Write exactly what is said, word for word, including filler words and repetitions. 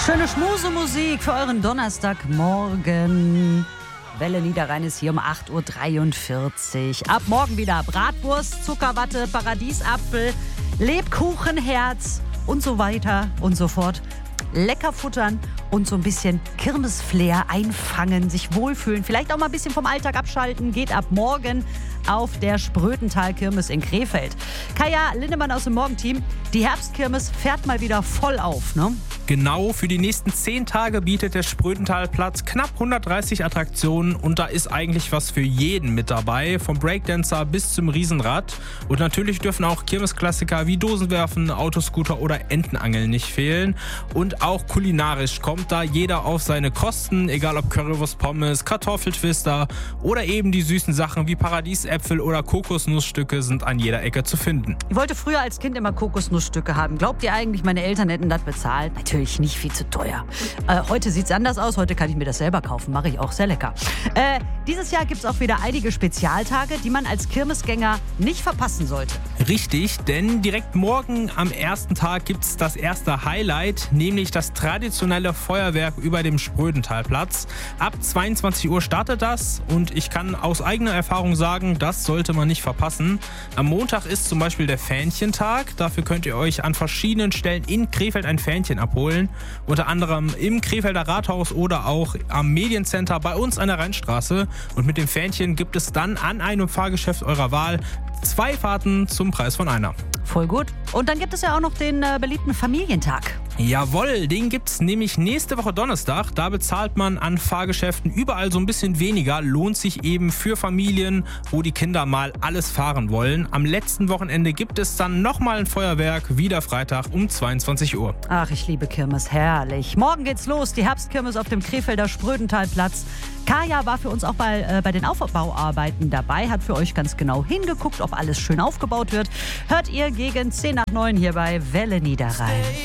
Schöne Schmusemusik für euren Donnerstagmorgen. Welle Niederrhein ist hier um acht Uhr dreiundvierzig. Ab morgen wieder Bratwurst, Zuckerwatte, Paradiesapfel, Lebkuchenherz und so weiter und so fort. Lecker futtern und so ein bisschen Kirmesflair einfangen, sich wohlfühlen, vielleicht auch mal ein bisschen vom Alltag abschalten, geht ab morgen auf der Sprötental-Kirmes in Krefeld. Kaya Lindemann aus dem Morgenteam, die Herbstkirmes fährt mal wieder voll auf, ne? Genau, für die nächsten zehn Tage bietet der Sprötentalplatz knapp hundertdreißig Attraktionen und da ist eigentlich was für jeden mit dabei, vom Breakdancer bis zum Riesenrad. Und natürlich dürfen auch Kirmesklassiker wie Dosenwerfen, Autoscooter oder Entenangeln nicht fehlen. Und auch kulinarisch kommt da jeder auf seine Kosten, egal ob Currywurst, Pommes, Kartoffeltwister oder eben die süßen Sachen wie Paradiesäpfel oder Kokosnussstücke sind an jeder Ecke zu finden. Ich wollte früher als Kind immer Kokosnussstücke haben. Glaubt ihr eigentlich, meine Eltern hätten das bezahlt? Natürlich nicht, viel zu teuer. Äh, heute sieht es anders aus. Heute kann ich mir das selber kaufen. Mache ich auch, sehr lecker. Äh, dieses Jahr gibt es auch wieder einige Spezialtage, die man als Kirmesgänger nicht verpassen sollte. Richtig, denn direkt morgen am ersten Tag gibt es das erste Highlight, nämlich das traditionelle Feuerwerk über dem Sprötentalplatz. Ab zweiundzwanzig Uhr startet das und ich kann aus eigener Erfahrung sagen, das sollte man nicht verpassen. Am Montag ist zum Beispiel der Fähnchentag. Dafür könnt ihr euch an verschiedenen Stellen in Krefeld ein Fähnchen abholen. Unter anderem im Krefelder Rathaus oder auch am Mediencenter bei uns an der Rheinstraße. Und mit dem Fähnchen gibt es dann an einem Fahrgeschäft eurer Wahl zwei Fahrten zum Preis von einer. Voll gut. Und dann gibt es ja auch noch den äh, beliebten Familientag. Jawohl, den gibt's nämlich nächste Woche Donnerstag. Da bezahlt man an Fahrgeschäften überall so ein bisschen weniger. Lohnt sich eben für Familien, wo die Kinder mal alles fahren wollen. Am letzten Wochenende gibt es dann nochmal ein Feuerwerk, wieder Freitag um zweiundzwanzig Uhr. Ach, ich liebe Kirmes, herrlich. Morgen geht's los, die Herbstkirmes auf dem Krefelder Sprötentalplatz. Kaya war für uns auch bei, äh, bei den Aufbauarbeiten dabei, hat für euch ganz genau hingeguckt, ob alles schön aufgebaut wird. Hört ihr gegen zehn nach neun hier bei Welle Niederrhein.